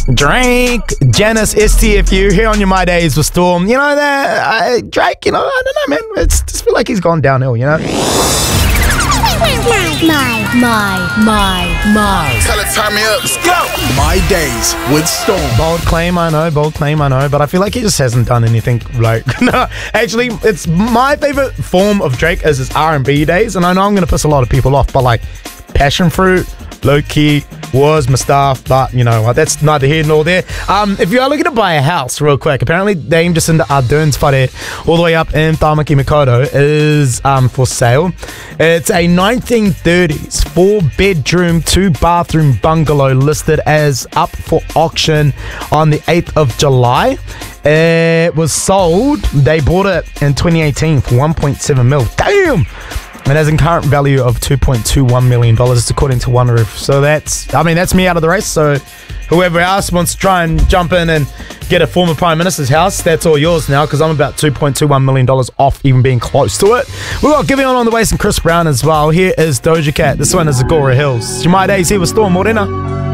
Drake, Janice, STFU here on your My Days with Storm. You know that Drake, I don't know, man. It's just feel like he's gone downhill, My. Tell it, turn me up. Let's go. My Days with Storm. Bold claim, I know, but I feel like he just hasn't done anything like. No, actually, it's my favorite form of Drake is his R&B days, and I know I'm gonna piss a lot of people off, but like Passion Fruit, Low Key was my stuff, but you know what, that's neither here nor there. If you are looking to buy a house real quick, apparently Dame Jacinda Ardern's whare all the way up in Tamaki Makaurau is for sale. It's a 1930s 4-bedroom 2-bathroom bungalow listed as up for auction on the 8th of July. It was sold, they bought it in 2018 for 1.7 mil. Damn! It has a current value of $2.21 million, according to One Roof. So that's me out of the race. So whoever else wants to try and jump in and get a former Prime Minister's house, that's all yours now, because I'm about $2.21 million off even being close to it. We've got Giving On the Waist and Chris Brown as well. Here is Doja Cat. This one is Agora Hills. It's your My Days here with Storm Morena.